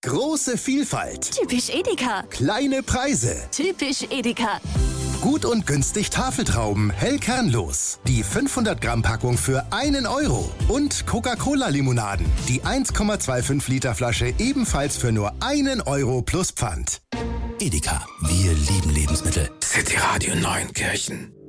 Große Vielfalt. Typisch Edeka. Kleine Preise. Typisch Edeka. Gut und günstig Tafeltrauben, hell kernlos. Die 500 Gramm Packung für 1 Euro. Und Coca-Cola-Limonaden. Die 1,25 Liter Flasche ebenfalls für nur 1 Euro plus Pfand. Edeka, wir lieben Lebensmittel. City Radio Neunkirchen.